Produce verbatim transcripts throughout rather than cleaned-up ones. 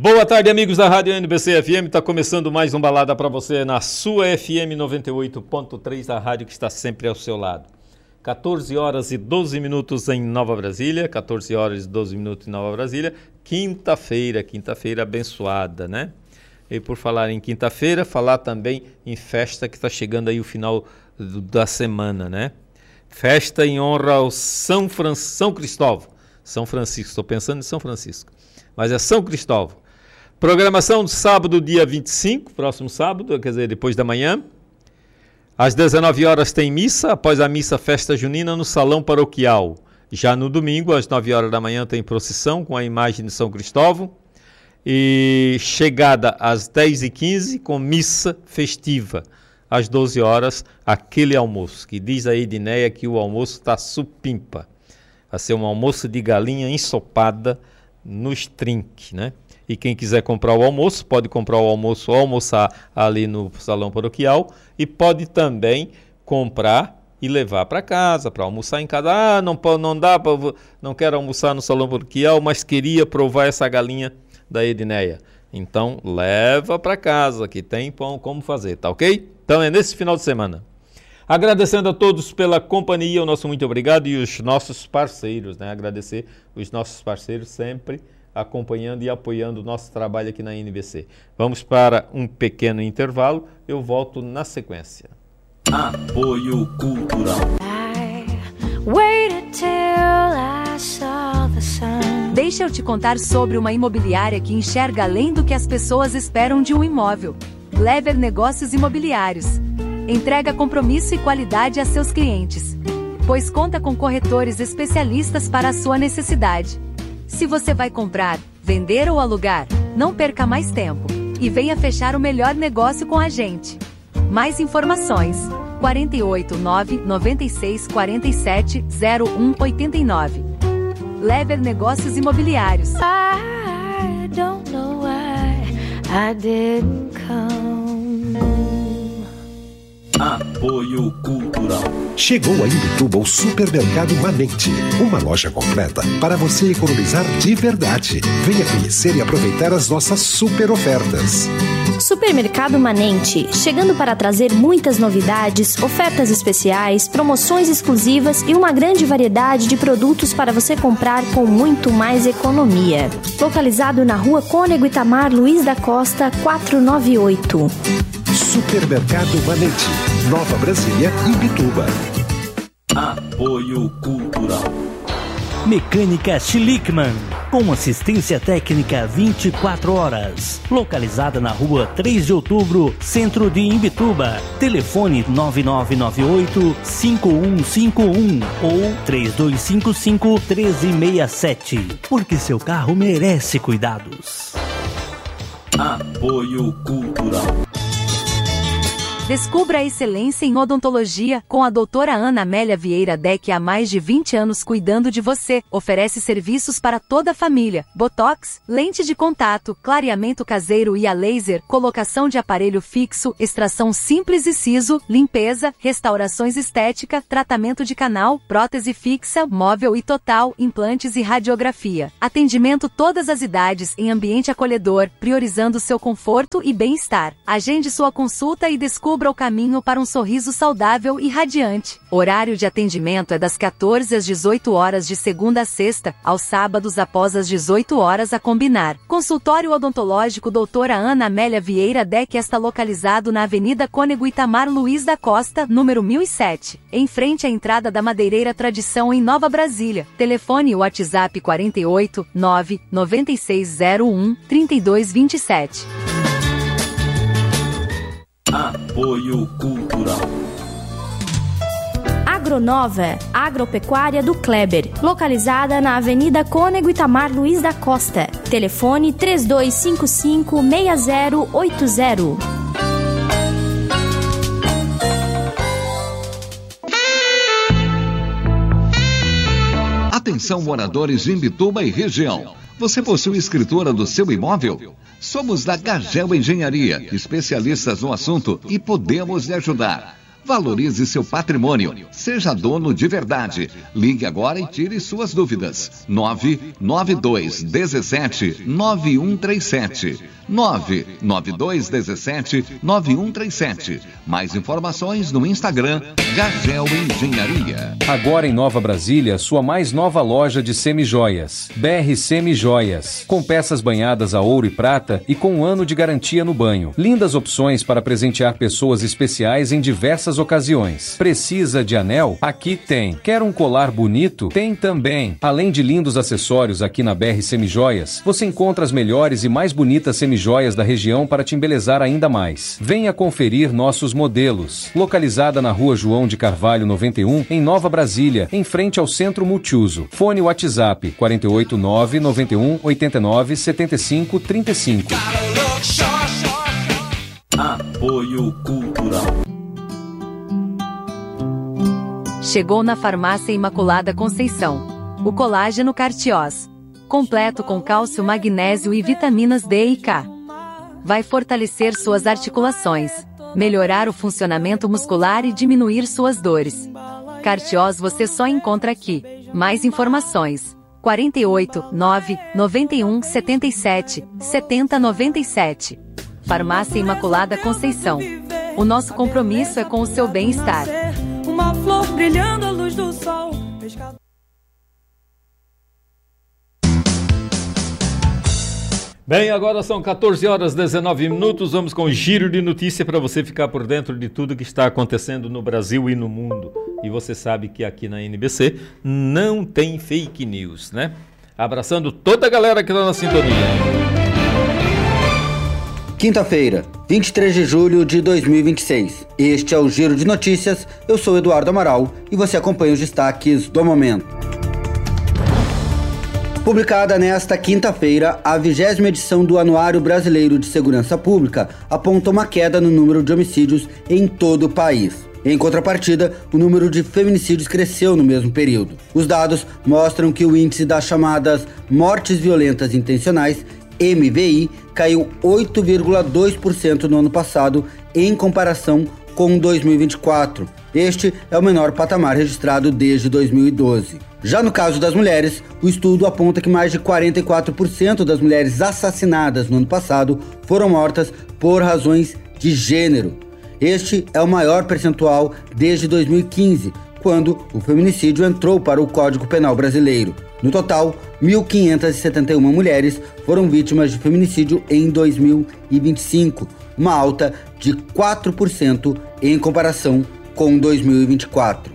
Boa tarde, amigos da Rádio N B C F M. Está começando mais um Balada para você na sua F M noventa e oito ponto três, a rádio que está sempre ao seu lado. quatorze horas e doze minutos em Nova Brasília, quatorze horas e doze minutos em Nova Brasília, quinta-feira, quinta-feira abençoada, né? E por falar em quinta-feira, falar também em festa que está chegando aí o final do, da semana, né? Festa em honra ao São, Fran... São Cristóvão, São Francisco, estou pensando em São Francisco, mas é São Cristóvão. Programação do sábado, dia vinte e cinco, próximo sábado, quer dizer, depois da manhã. Às dezenove horas tem missa, após a missa festa junina no Salão Paroquial. Já no domingo, às nove horas da manhã, tem procissão com a imagem de São Cristóvão. E chegada às dez e quinze com missa festiva. Às doze horas, aquele almoço, que diz a Edneia que o almoço está supimpa. Vai ser um almoço de galinha ensopada nos trinques, né? E quem quiser comprar o almoço, pode comprar o almoço ou almoçar ali no Salão Paroquial e pode também comprar e levar para casa, para almoçar em casa. Ah, não, não dá, pra, não quero almoçar no Salão Paroquial, mas queria provar essa galinha da Edneia. Então, leva para casa, que tem pão como fazer, tá ok? Então, é nesse final de semana. Agradecendo a todos pela companhia, o nosso muito obrigado e os nossos parceiros, né? Agradecer os nossos parceiros sempre acompanhando e apoiando o nosso trabalho aqui na N B C. Vamos para um pequeno intervalo, eu volto na sequência. Apoio Cultural. Deixa eu te contar sobre uma imobiliária que enxerga além do que as pessoas esperam de um imóvel. Glever Negócios Imobiliários. Entrega compromisso e qualidade a seus clientes, pois conta com corretores especialistas para a sua necessidade. Se você vai comprar, vender ou alugar, não perca mais tempo e venha fechar o melhor negócio com a gente. Mais informações: quatro oito nove, nove seis quatro sete, zero um oito nove. Lever Negócios Imobiliários. I don't know why I didn't come. Apoio Cultural. Chegou a Imbituba o Supermercado Manente, uma loja completa para você economizar de verdade. Venha conhecer e aproveitar as nossas super ofertas. Supermercado Manente, chegando para trazer muitas novidades, ofertas especiais, promoções exclusivas e uma grande variedade de produtos para você comprar com muito mais economia. Localizado na Rua Cônego Itamar Luiz da Costa, quatrocentos e noventa e oito. Supermercado Manente, Nova Brasília, Imbituba. Apoio Cultural. Mecânica Schlickman, com assistência técnica vinte e quatro horas. Localizada na rua três de outubro, centro de Imbituba. Telefone nove nove nove oito, cinco um cinco um ou três dois cinco cinco, um três seis sete. Porque seu carro merece cuidados. Apoio Cultural. Descubra a excelência em odontologia com a doutora Ana Amélia Vieira Deck, há mais de vinte anos cuidando de você. Oferece serviços para toda a família: botox, lente de contato, clareamento caseiro e a laser, colocação de aparelho fixo, extração simples e siso, limpeza, restaurações estética, tratamento de canal, prótese fixa, móvel e total, implantes e radiografia. Atendimento todas as idades em ambiente acolhedor, priorizando seu conforto e bem-estar. Agende sua consulta e descubra o caminho para um sorriso saudável e radiante. Horário de atendimento é das quatorze às dezoito horas de segunda a sexta, aos sábados após as dezoito horas a combinar. Consultório odontológico doutora Ana Amélia Vieira Deck está localizado na Avenida Cônego Itamar Luiz da Costa, número mil e sete, em frente à entrada da Madeireira Tradição em Nova Brasília. Telefone WhatsApp quatro oito nove, nove seis zero um, três dois dois sete. Apoio Cultural. Agronova, agropecuária do Kleber, localizada na Avenida Cônego Itamar Luiz da Costa. Telefone três dois cinco cinco, seis zero oito zero. Atenção, moradores de Imbituba e região. Você possui escritura do seu imóvel? Somos da Gagel Engenharia, especialistas no assunto, e podemos lhe ajudar. Valorize seu patrimônio. Seja dono de verdade. Ligue agora e tire suas dúvidas. nove nove dois um sete nove um três sete. nove nove dois um sete nove um três sete. Mais informações no Instagram Gagel Engenharia. Agora em Nova Brasília, sua mais nova loja de semijoias. B R Semijoias. Com peças banhadas a ouro e prata e com um ano de garantia no banho. Lindas opções para presentear pessoas especiais em diversas ocasiões. Precisa de anel? Aqui tem. Quer um colar bonito? Tem também. Além de lindos acessórios aqui na B R Semijoias, você encontra as melhores e mais bonitas semijoias da região para te embelezar ainda mais. Venha conferir nossos modelos. Localizada na Rua João de Carvalho noventa e um, em Nova Brasília, em frente ao Centro Multiuso. Fone WhatsApp quatro oito nove nove um oito nove sete cinco três cinco. Apoio Cultural. Chegou na Farmácia Imaculada Conceição. O colágeno Cartiós. Completo com cálcio, magnésio e vitaminas D e K. Vai fortalecer suas articulações, melhorar o funcionamento muscular e diminuir suas dores. Cartiós você só encontra aqui. Mais informações. quatro oito nove nove um sete sete sete zero nove sete. Farmácia Imaculada Conceição. O nosso compromisso é com o seu bem-estar. Uma flor brilhando à luz do sol. Bem, agora são quatorze horas e dezenove minutos. Vamos com o giro de notícia para você ficar por dentro de tudo que está acontecendo no Brasil e no mundo. E você sabe que aqui na N B C não tem fake news, né? Abraçando toda a galera que está na sintonia. Quinta-feira, vinte e três de julho de dois mil e vinte e seis. Este é o Giro de Notícias. Eu sou Eduardo Amaral e você acompanha os destaques do momento. Publicada nesta quinta-feira, a vigésima edição do Anuário Brasileiro de Segurança Pública aponta uma queda no número de homicídios em todo o país. Em contrapartida, o número de feminicídios cresceu no mesmo período. Os dados mostram que o índice das chamadas mortes violentas intencionais, M V I, caiu oito vírgula dois por cento no ano passado em comparação com dois mil e vinte e quatro. Este é o menor patamar registrado desde dois mil e doze. Já no caso das mulheres, o estudo aponta que mais de quarenta e quatro por cento das mulheres assassinadas no ano passado foram mortas por razões de gênero. Este é o maior percentual desde dois mil e quinze, quando o feminicídio entrou para o Código Penal brasileiro. No total, mil quinhentas e setenta e uma mulheres foram vítimas de feminicídio em dois mil e vinte e cinco, uma alta de quatro por cento em comparação com dois mil e vinte e quatro.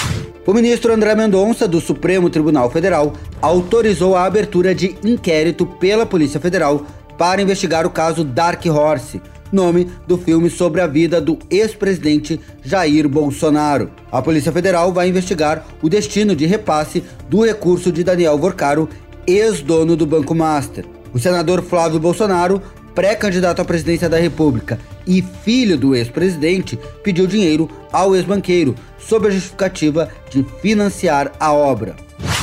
O ministro André Mendonça, do Supremo Tribunal Federal, autorizou a abertura de inquérito pela Polícia Federal para investigar o caso Dark Horse, nome do filme sobre a vida do ex-presidente Jair Bolsonaro. A Polícia Federal vai investigar o destino de repasse do recurso de Daniel Vorcaro, ex-dono do Banco Master. O senador Flávio Bolsonaro, pré-candidato à presidência da República e filho do ex-presidente, pediu dinheiro ao ex-banqueiro, sob a justificativa de financiar a obra.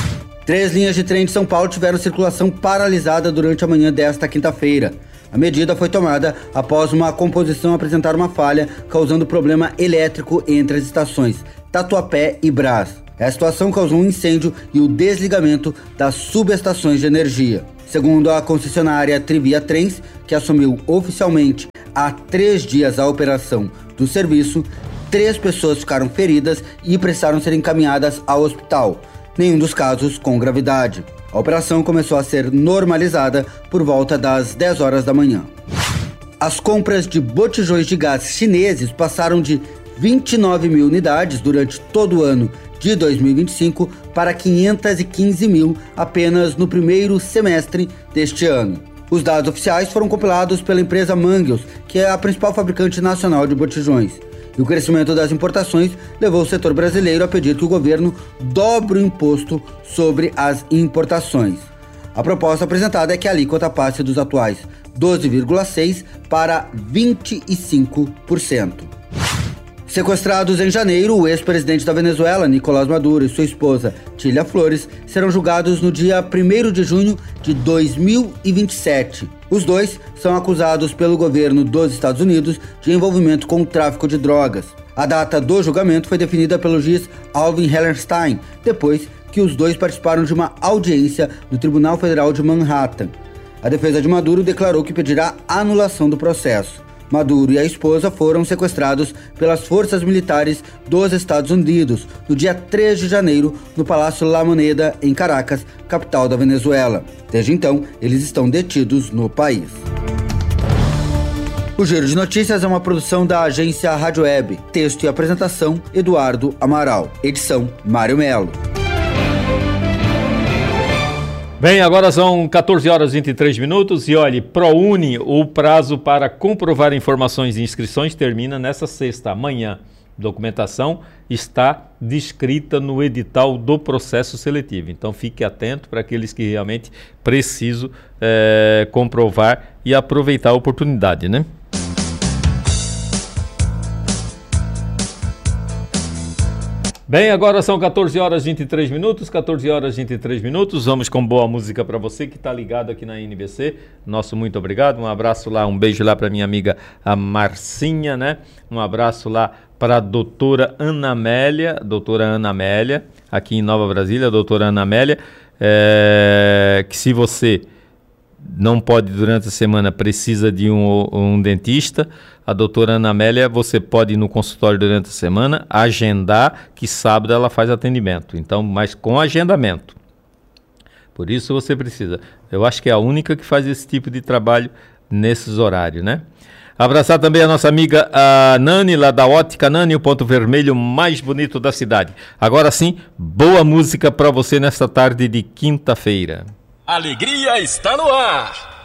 Três linhas de trem de São Paulo tiveram circulação paralisada durante a manhã desta quinta-feira. A medida foi tomada após uma composição apresentar uma falha, causando problema elétrico entre as estações Tatuapé e Brás. A situação causou um incêndio e o desligamento das subestações de energia. Segundo a concessionária Trivia Trens, que assumiu oficialmente há três dias a operação do serviço, três pessoas ficaram feridas e precisaram ser encaminhadas ao hospital, nenhum dos casos com gravidade. A operação começou a ser normalizada por volta das dez horas da manhã. As compras de botijões de gás chineses passaram de vinte e nove mil unidades durante todo o ano de dois mil e vinte e cinco para quinhentos e quinze mil apenas no primeiro semestre deste ano. Os dados oficiais foram compilados pela empresa Mangels, que é a principal fabricante nacional de botijões. E o crescimento das importações levou o setor brasileiro a pedir que o governo dobre o imposto sobre as importações. A proposta apresentada é que a alíquota passe dos atuais doze vírgula seis por cento para vinte e cinco por cento. Sequestrados em janeiro, o ex-presidente da Venezuela, Nicolás Maduro, e sua esposa, Tília Flores, serão julgados no dia primeiro de junho de dois mil e vinte e sete. Os dois são acusados pelo governo dos Estados Unidos de envolvimento com o tráfico de drogas. A data do julgamento foi definida pelo juiz Alvin Hellerstein, depois que os dois participaram de uma audiência no Tribunal Federal de Manhattan. A defesa de Maduro declarou que pedirá anulação do processo. Maduro e a esposa foram sequestrados pelas forças militares dos Estados Unidos no dia três de janeiro no Palácio La Moneda, em Caracas, capital da Venezuela. Desde então, eles estão detidos no país. O Giro de Notícias é uma produção da agência Rádio Web. Texto e apresentação, Eduardo Amaral. Edição, Mário Melo. Bem, agora são quatorze horas e vinte e três minutos e olhe, ProUni, o prazo para comprovar informações e inscrições termina nesta sexta, amanhã. Documentação está descrita no edital do processo seletivo. Então fique atento para aqueles que realmente precisam é, comprovar e aproveitar a oportunidade, né? Bem, agora são quatorze horas e vinte e três minutos, quatorze horas e vinte e três minutos, vamos com boa música para você que está ligado aqui na N B C, nosso muito obrigado, um abraço lá, um beijo lá para minha amiga a Marcinha, né, um abraço lá para a doutora Ana Amélia, doutora Ana Amélia, aqui em Nova Brasília, a doutora Ana Amélia, é, que se você não pode durante a semana, precisa de um, um dentista, a doutora Ana Amélia, você pode ir no consultório durante a semana, agendar, que sábado ela faz atendimento, então, mas com agendamento. Por isso você precisa. Eu acho que é a única que faz esse tipo de trabalho nesses horários, né? Abraçar também a nossa amiga a Nani, lá da Ótica Nani, o ponto vermelho mais bonito da cidade. Agora sim, boa música para você nesta tarde de quinta-feira. Alegria está no ar!